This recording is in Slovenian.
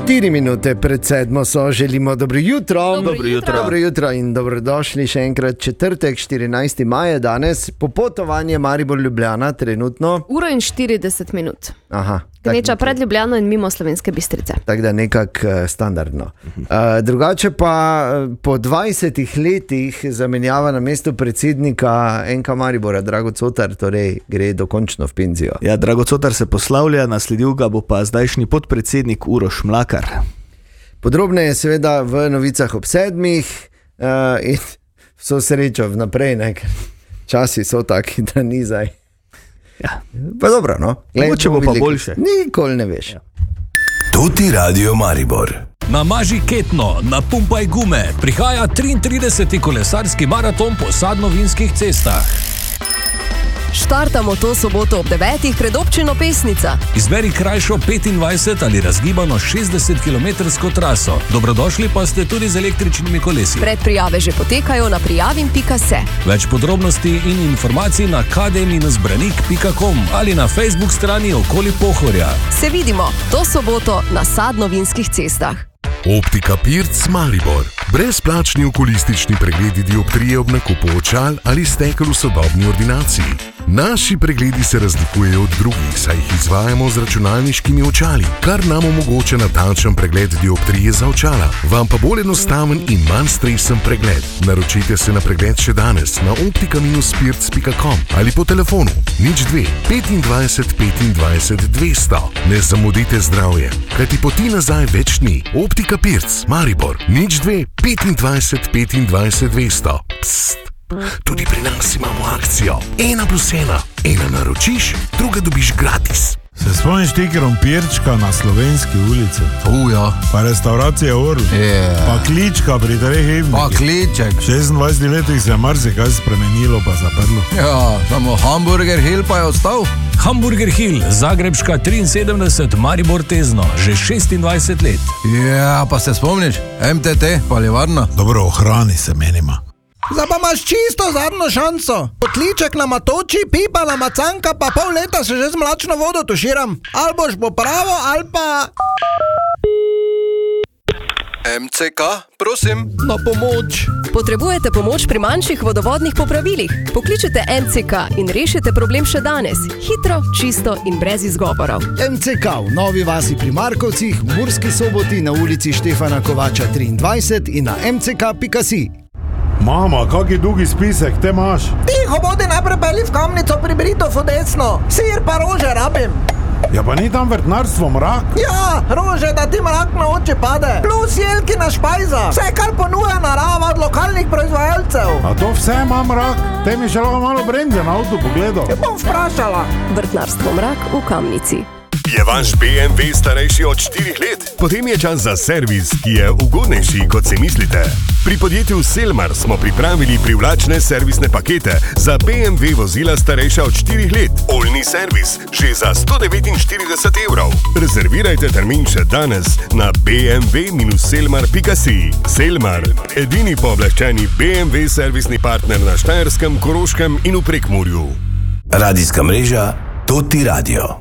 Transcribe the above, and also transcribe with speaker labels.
Speaker 1: 4 minute pred 7 so, želimo dobro jutro. Dobro jutro in dobrodošli še enkrat. Četrtek, 14. maja danes, popotovanje Maribor-Ljubljana trenutno.
Speaker 2: 1:40 minut.
Speaker 1: Aha.
Speaker 2: Gneča pred Ljubljano in mimo Slovenske Bistrice.
Speaker 1: Tako da nekako standardno. Drugače pa po 20 letih zamenjava na mesto predsednika NK Maribora Drago Cotar, torej gre dokončno v penzijo.
Speaker 3: Ja, Drago Cotar se poslavlja, nasledil ga bo pa zdajšnji podpredsednik Uroš Mlakar.
Speaker 1: Podrobneje seveda v novicah ob 7 in vso srečo vnaprej, ker časi so taki, da ni zdaj.
Speaker 3: Ja.
Speaker 1: Pa dobro, no.
Speaker 3: Mogoče bo pa boljše.
Speaker 1: Nikoli ne veš.
Speaker 3: Ja.
Speaker 4: Tuti Radio Maribor.
Speaker 5: Namaži ketno, napumpaj gume. Prihaja 33. kolesarski maraton po sadnovinskih cestah.
Speaker 6: Štartamo to soboto ob 9 pred občino Pesnica.
Speaker 5: Izberi krajšo 25 ali razgibano 60-kilometrsko traso. Dobrodošli pa ste tudi z električnimi kolesi.
Speaker 6: Predprijave že potekajo na prijavim.se.
Speaker 5: Več podrobnosti in informacij na kd-branik.com ali na Facebook strani Okoli Pohorja.
Speaker 6: Se vidimo to soboto na sadnovinskih cestah.
Speaker 4: Optika Pirc Maribor. Brezplačni okulistični pregledi dioptrije ob nakupu očal ali stekel v sodobni ordinaciji. Naši pregledi se razlikujejo od drugih, saj jih izvajamo z računalniškimi očali, kar nam omogoča natančen pregled dioptrije za očala. Vam pa bolj enostaven in manj stresen pregled. Naročite se na pregled še danes na optika-pirc.com ali po telefonu 02 25 25 200. Ne zamudite zdravje, kajti poti nazaj več ni. Optika Pirc Maribor 02 25 25 200. Psst. Tudi pri nas imamo akcijo 1+1. Ena naročiš, druga dobiš gratis.
Speaker 7: Se spomniš ti krompirčka na Slovenski ulici?
Speaker 8: Ja.
Speaker 7: Pa restauracija Orl. Pa klička pri treh himnih.
Speaker 8: Pa kliček.
Speaker 7: V 26 letih se je marsikaj spremenilo pa zaprlo.
Speaker 8: Ja, samo Hamburger Hill pa je ostal.
Speaker 5: Hamburger Hill, Zagrebška 73, Maribor Tezno, že 26 let.
Speaker 8: Ja, pa se spomniš? MTT, paljevarna.
Speaker 7: Dobro, ohrani se menima.
Speaker 9: Zdaj pa imaš čisto zadnjo šanso. Potliček nama toči, pipa nama canka, pa pol leta se že z mlačno vodo tuširam. Ali boš popravo, ali pa...
Speaker 4: MCK, prosim.
Speaker 9: Na pomoč.
Speaker 6: Potrebujete pomoč pri manjših vodovodnih popravilih? Pokličite MCK in rešite problem še danes. Hitro, čisto in brez izgovorov.
Speaker 1: MCK v Novi Vasi pri Markovcih, v Murski Soboti na ulici Štefana Kovača 23 in na mck.si.
Speaker 7: Mama, kaki dolgi spisek te imaš?
Speaker 9: Tiho bodi, najprej peli v Kamnico pri Britofu desno. Sir pa rože rabim.
Speaker 7: Ja, pa ni tam vrtnarstvo Mrak?
Speaker 9: Ja, rože, da ti mrak na oči pade. Plus jelkina špajza. Vse, kar ponuja narava od lokalnih proizvajalcev.
Speaker 7: A to vse ima Mrak? Te mi še lahko malo brenze na avtu pogledal.
Speaker 9: Ja, bom vprašala.
Speaker 6: Vrtnarstvo Mrak v Kamnici.
Speaker 4: Je vaš BMW starejši od 4 let? Potem je čas za servis, ki je ugodnejši, kot si mislite. Pri podjetju Selmar smo pripravili privlačne servisne pakete za BMW vozila starejša od 4 let. Oljni servis že za 149 evrov. Rezervirajte termin še danes na bmw-selmar.si. Selmar, edini pooblaščeni BMW servisni partner na Štajerskem, Koroškem in v Prekmurju.
Speaker 10: Radijska mreža Tuti Radio.